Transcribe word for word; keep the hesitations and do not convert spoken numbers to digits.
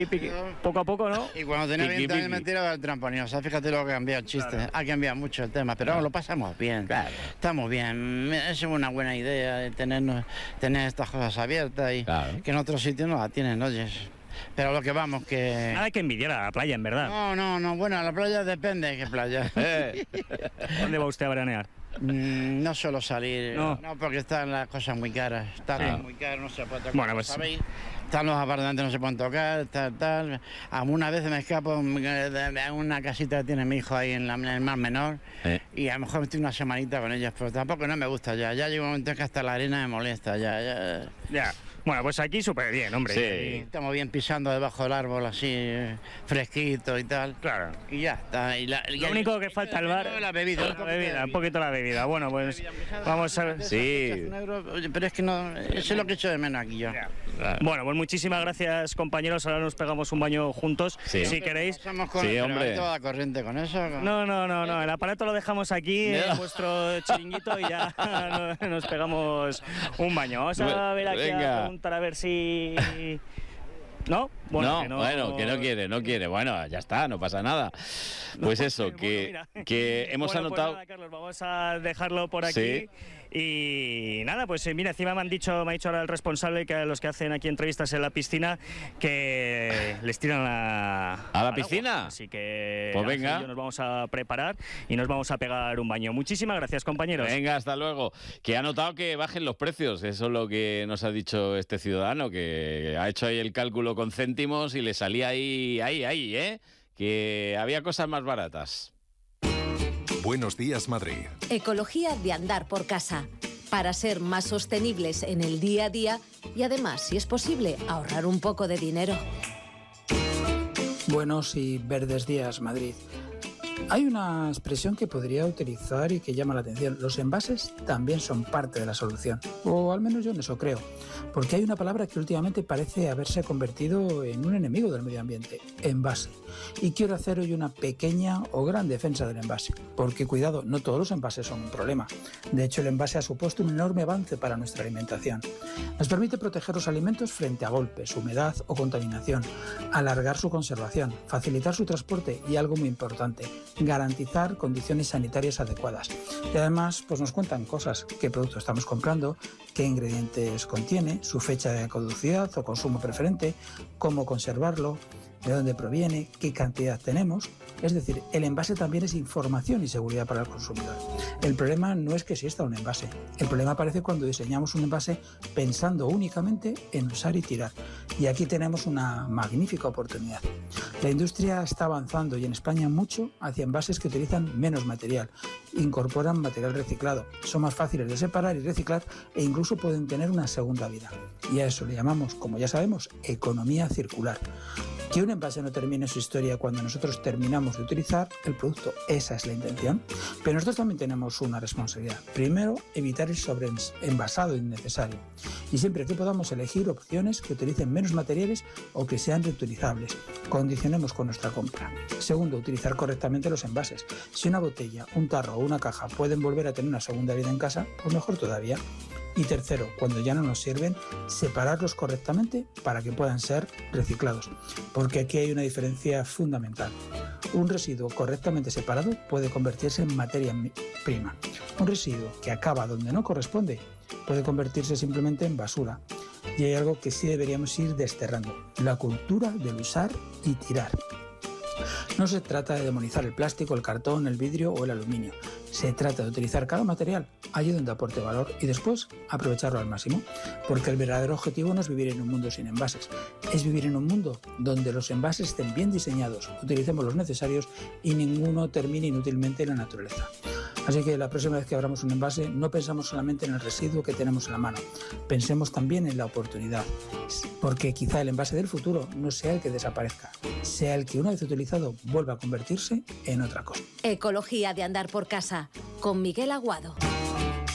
Poco a poco, ¿no? Y cuando tenía veinte años me tiraba el trampolín. O sea, fíjate lo que ha cambiado el chiste. Claro. Ha cambiado mucho el tema, pero claro, lo pasamos bien. Claro. Estamos bien. Es una buena idea de tener, tener estas cosas abiertas y claro, que en otros sitios no la tienen, oyes. Pero lo que vamos, que... Nada que envidiar a la playa, en verdad. No, no, no. Bueno, a la playa depende de qué playa. ¿Dónde va usted a veranear? Mm, no suelo salir, no, no porque están las cosas muy caras. Están sí. muy caras, no se puede tocar. Bueno, pues... ¿sabéis? Están los apartamentos, no se pueden tocar, tal, tal. Alguna vez me escapo de una casita que tiene mi hijo ahí en, la, en el mar menor ¿Eh? y a lo mejor estoy una semanita con ellas, pero tampoco no me gusta ya. Ya llega un momento en que hasta la arena me molesta, ya, ya. Ya. Bueno, pues aquí súper bien, hombre. Sí. Estamos bien pisando debajo del árbol, así, fresquito y tal. Claro. Y ya está. Y la, y Lo único que falta al bar... La bebida. La bebida, un poquito la bebida. Bueno, pues vamos a ver... Sí. Pero es que no... Eso es lo que echo de menos aquí yo. Claro. Bueno, pues muchísimas gracias, compañeros. Ahora nos pegamos un baño juntos, sí. si queréis. Con sí, hombre. Toda la corriente con eso. Con... No, no, no, no. El aparato lo dejamos aquí, en vuestro chiringuito, y ya nos pegamos un baño. Vamos a ver aquí Venga. a preguntar a ver si... ¿No? Bueno, no, que no, bueno, que no quiere, no quiere. Bueno, ya está, no pasa nada. Pues no, eso, que, bueno, que hemos bueno, anotado... Pues nada, Carlos, vamos a dejarlo por aquí. Sí. Y nada, pues mira, encima me han dicho, me ha dicho ahora el responsable que a los que hacen aquí entrevistas en la piscina que les tiran a... ¿A la piscina? Agua. Así que pues venga, nos vamos a preparar y nos vamos a pegar un baño. Muchísimas gracias, compañeros. Venga, hasta luego. Que ha notado que bajen los precios, eso es lo que nos ha dicho este ciudadano, que ha hecho ahí el cálculo con céntimos y le salía ahí, ahí, ahí, ¿eh? Que había cosas más baratas. Buenos días, Madrid. Ecología de andar por casa, para ser más sostenibles en el día a día y además, si es posible, ahorrar un poco de dinero. Buenos y verdes días, Madrid. Hay una expresión que podría utilizar y que llama la atención. Los envases también son parte de la solución, o al menos yo en eso creo, porque hay una palabra que últimamente parece haberse convertido en un enemigo del medio ambiente: envase. Y quiero hacer hoy una pequeña o gran defensa del envase, porque cuidado, no todos los envases son un problema. De hecho, el envase ha supuesto un enorme avance para nuestra alimentación. Nos permite proteger los alimentos frente a golpes, humedad o contaminación, alargar su conservación, facilitar su transporte y, algo muy importante, garantizar condiciones sanitarias adecuadas. Y además, pues nos cuentan cosas: qué producto estamos comprando, qué ingredientes contiene, su fecha de caducidad o consumo preferente, cómo conservarlo, de dónde proviene, qué cantidad tenemos. Es decir, el envase también es información y seguridad para el consumidor. El problema no es que exista un envase. El problema aparece cuando diseñamos un envase pensando únicamente en usar y tirar. Y aquí tenemos una magnífica oportunidad. La industria está avanzando, y en España mucho, hacia envases que utilizan menos material, incorporan material reciclado, son más fáciles de separar y reciclar e incluso pueden tener una segunda vida. Y a eso le llamamos, como ya sabemos, economía circular. Que un envase no termine su historia cuando nosotros terminamos de utilizar el producto, esa es la intención. Pero nosotros también tenemos una responsabilidad. Primero, evitar el sobreenvasado innecesario. Y siempre que podamos, elegir opciones que utilicen menos materiales o que sean reutilizables. Condicionemos con nuestra compra. Segundo, utilizar correctamente los envases. Si una botella, un tarro o una caja pueden volver a tener una segunda vida en casa, pues mejor todavía. Y tercero, cuando ya no nos sirven, separarlos correctamente para que puedan ser reciclados. Porque aquí hay una diferencia fundamental. Un residuo correctamente separado puede convertirse en materia prima. Un residuo que acaba donde no corresponde puede convertirse simplemente en basura. Y hay algo que sí deberíamos ir desterrando: la cultura del usar y tirar. No se trata de demonizar el plástico, el cartón, el vidrio o el aluminio. Se trata de utilizar cada material allí donde aporte valor y después aprovecharlo al máximo. Porque el verdadero objetivo no es vivir en un mundo sin envases, es vivir en un mundo donde los envases estén bien diseñados, utilicemos los necesarios y ninguno termine inútilmente en la naturaleza. Así que la próxima vez que abramos un envase, no pensamos solamente en el residuo que tenemos en la mano, pensemos también en la oportunidad, porque quizá el envase del futuro no sea el que desaparezca, sea el que una vez utilizado vuelva a convertirse en otra cosa. Ecología de andar por casa, con Miguel Aguado.